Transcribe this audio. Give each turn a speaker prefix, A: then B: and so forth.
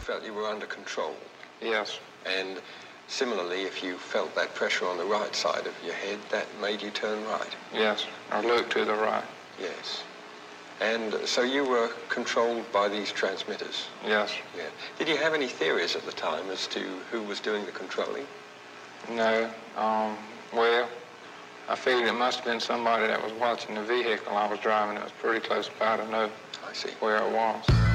A: felt you were under control.
B: Yes.
A: And similarly, if you felt that pressure on the right side of your head, that made you turn right.
B: Yes, or look to the right.
A: Yes. And so you were controlled by these transmitters?
B: Yes.
A: Yeah. Did you have any theories at the time as to who was doing the controlling?
B: No. Well, I figured it must have been somebody that was watching the vehicle I was driving. It was pretty close by to know
A: I see.
B: where it was.